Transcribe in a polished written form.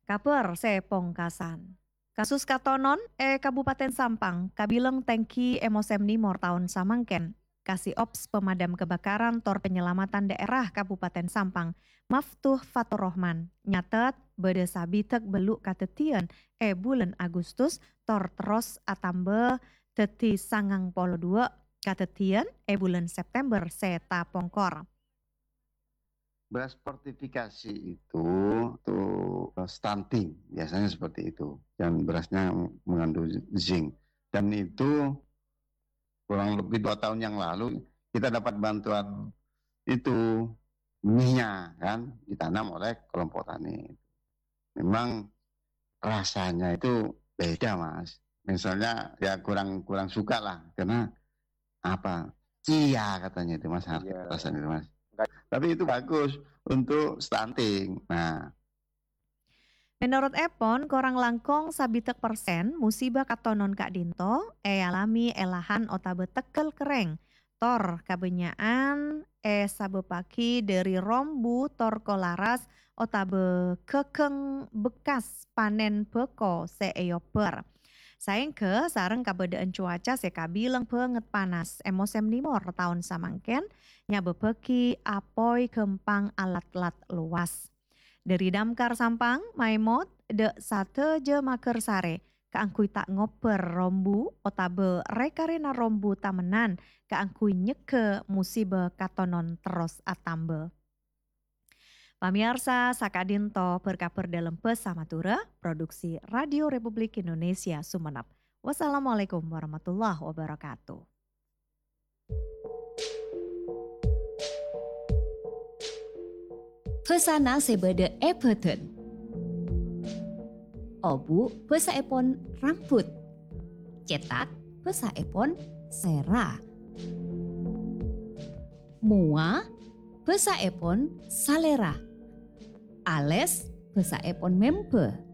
Kaper sepongkasan. Kasus katonon Kabupaten Sampang, kabilang tangki Emosem Nimor tahun samangken. Kasih Ops Pemadam Kebakaran Tor Penyelamatan Daerah Kabupaten Sampang, Maftuh Fatur Rohman, nyatet bede sabitek beluk katetian bulan Agustus tor terus atambe teti sangang polo 2 katetian bulan September seta pongkor. Beras fortifikasi itu stunting, biasanya seperti itu. Dan berasnya mengandung zinc. Dan itu kurang lebih 2 tahun yang lalu kita dapat bantuan itu minyak kan ditanam oleh kelompok tani. Memang rasanya itu beda Mas. Misalnya ya kurang suka lah karena apa? Cia katanya itu Mas, rasanya itu Mas. Tapi itu bagus untuk stunting. Nah, menurut Epon, korang langkong sabitek persen musibah katonon Kak Dinto alami elahan otabe tekel kereng. Tor kabenyaan sabe paki dari rombu tor kolaras otabe kekeng bekas panen peko seeyoper. Saing ke sareng kabedaan cuaca sekabilang penget panas Emosem Nimor tahun samangken nyabe peki apoi kempang alat-lat luas. Dari Damkar Sampang, Maimot, de sate je maker sare, keangkui tak ngoper rombu, otabe rekarena rombu tamenan, keangkui nyeke musibe katonon terus atambe. Pamiarsa Sakadinto berkaper dalam Pesamatura, produksi Radio Republik Indonesia Sumenep. Wassalamualaikum warahmatullahi wabarakatuh. Pesana sebede epeten. Obu pesa epon rambut. Cetak pesa epon sera. Mua pesa epon salera. Ales pesa epon mempe.